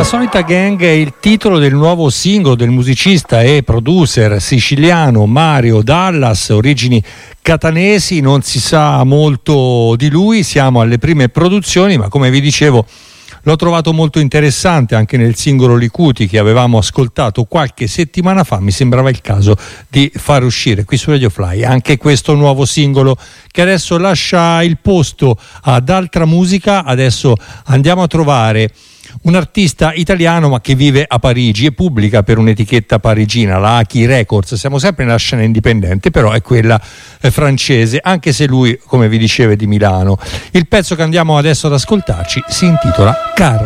Solita Gang è il titolo del nuovo singolo del musicista e producer siciliano Mario Dallas, origini catanesi. Non si sa molto di lui, siamo alle prime produzioni, ma come vi dicevo l'ho trovato molto interessante anche nel singolo Licuti che avevamo ascoltato qualche settimana fa. Mi sembrava il caso di far uscire qui su Radio Fly anche questo nuovo singolo, che adesso lascia il posto ad altra musica. Adesso andiamo a trovare un artista italiano ma che vive a Parigi e pubblica per un'etichetta parigina, la Aki Records. Siamo sempre nella scena indipendente, però è quella francese, anche se lui, come vi dicevo, è di Milano. Il pezzo che andiamo adesso ad ascoltarci si intitola Car.